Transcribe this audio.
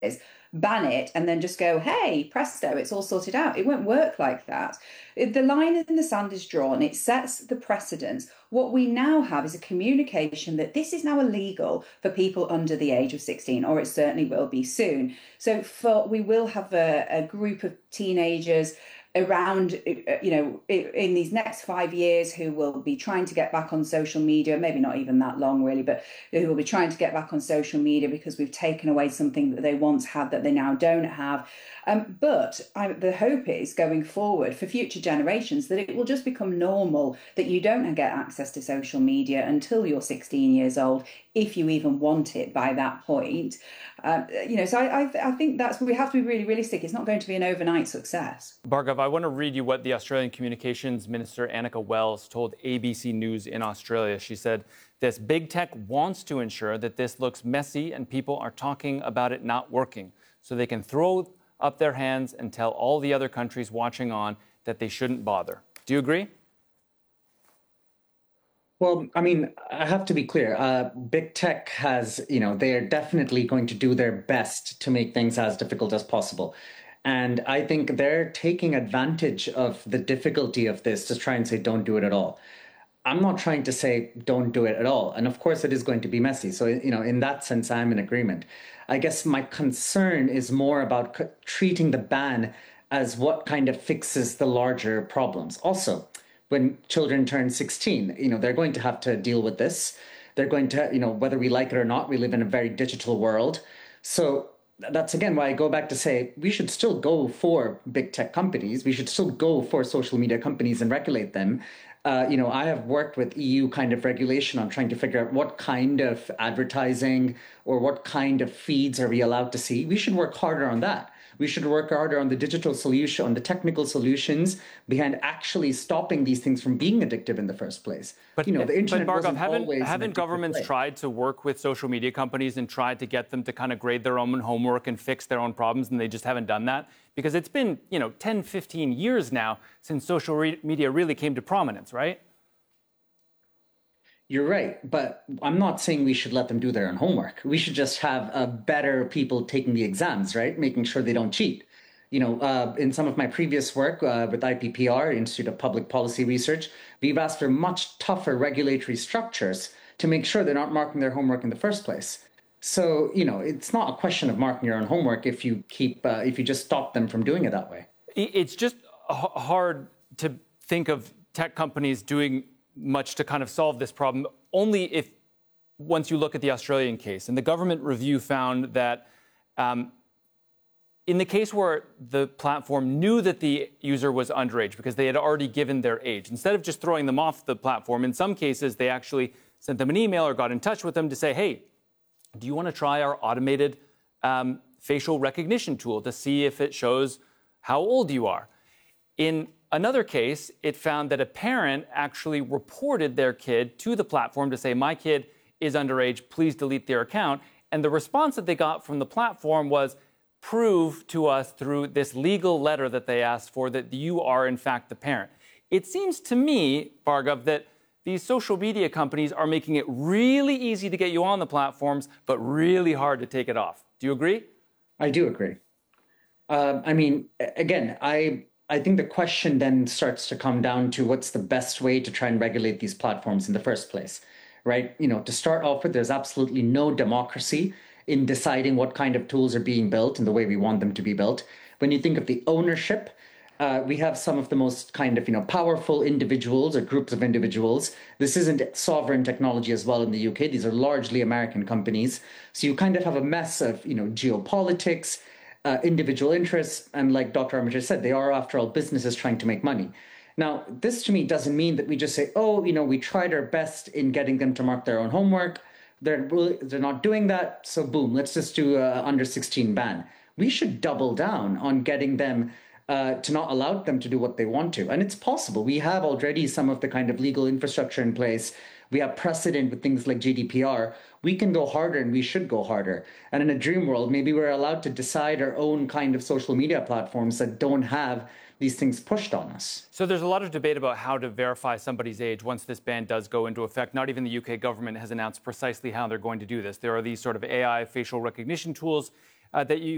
ban it, and then just go, hey, presto, it's all sorted out. It won't work like that. The line in the sand is drawn, it sets the precedence. What we now have is a communication that this is now illegal for people under the age of 16, or it certainly will be soon. So we will have a group of teenagers around, in these next 5 years who will be trying to get back on social media, maybe not even that long really, but who will be trying to get back on social media because we've taken away something that they once had that they now don't have. The hope is going forward for future generations that it will just become normal that you don't get access to social media until you're 16 years old, if you even want it by that point. So I think we have to be really realistic. It's not going to be an overnight success. Bhargav, I want to read you what the Australian Communications Minister Annika Wells told ABC News in Australia. She said, this big tech wants to ensure that this looks messy and people are talking about it not working, so they can throw up their hands and tell all the other countries watching on that they shouldn't bother. Do you agree? Well, I mean, I have to be clear. Big tech has, they're definitely going to do their best to make things as difficult as possible. And I think they're taking advantage of the difficulty of this to try and say, don't do it at all. I'm not trying to say don't do it at all. And of course, it is going to be messy. So, in that sense, I'm in agreement. I guess my concern is more about treating the ban as what kind of fixes the larger problems. Also, when children turn 16, they're going to have to deal with this. They're going to, whether we like it or not, we live in a very digital world. So that's, again, why I go back to say we should still go for big tech companies. We should still go for social media companies and regulate them. I have worked with EU kind of regulation on trying to figure out what kind of advertising or what kind of feeds are we allowed to see. We should work harder on that. We should work harder on the digital solution, on the technical solutions behind actually stopping these things from being addictive in the first place. But, the internet Bhargav, wasn't always haven't governments tried to work with social media companies and tried to get them to kind of grade their own homework and fix their own problems, and they just haven't done that? Because it's been, 10, 15 years now since social media really came to prominence, right? You're right, but I'm not saying we should let them do their own homework. We should just have better people taking the exams, right? Making sure they don't cheat. In some of my previous work with IPPR, Institute of Public Policy Research, we've asked for much tougher regulatory structures to make sure they're not marking their homework in the first place. So, it's not a question of marking your own homework if you just stop them from doing it that way. It's just hard to think of tech companies doing much to kind of solve this problem, only once you look at the Australian case. And the government review found that in the case where the platform knew that the user was underage because they had already given their age, instead of just throwing them off the platform, in some cases they actually sent them an email or got in touch with them to say, hey, do you want to try our automated facial recognition tool to see if it shows how old you are? In another case, it found that a parent actually reported their kid to the platform to say, my kid is underage, please delete their account. And the response that they got from the platform was, prove to us through this legal letter that they asked for that you are, in fact, the parent. It seems to me, Bhargav, that these social media companies are making it really easy to get you on the platforms, but really hard to take it off. Do you agree? I do agree. Again, I think the question then starts to come down to what's the best way to try and regulate these platforms in the first place, right? To start off with, there's absolutely no democracy in deciding what kind of tools are being built and the way we want them to be built. When you think of the ownership, we have some of the most kind of, powerful individuals or groups of individuals. This isn't sovereign technology as well in the UK. These are largely American companies. So you kind of have a mess of, geopolitics, individual interests. And like Dr. Armitage said, they are, after all, businesses trying to make money. Now, this to me doesn't mean that we just say, we tried our best in getting them to mark their own homework. They're not doing that. So boom, let's just do a under 16 ban. We should double down on getting them to not allow them to do what they want to. And it's possible. We have already some of the kind of legal infrastructure in place. We have precedent with things like GDPR. We can go harder and we should go harder. And in a dream world, maybe we're allowed to decide our own kind of social media platforms that don't have these things pushed on us. So there's a lot of debate about how to verify somebody's age once this ban does go into effect. Not even the UK government has announced precisely how they're going to do this. There are these sort of AI facial recognition tools that you